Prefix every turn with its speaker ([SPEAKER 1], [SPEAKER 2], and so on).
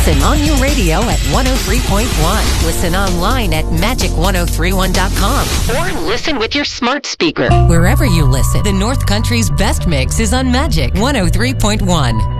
[SPEAKER 1] Listen on your radio at 103.1. Listen online at magic1031.com. Or listen with your smart speaker. Wherever you listen, the North Country's best mix is on Magic 103.1.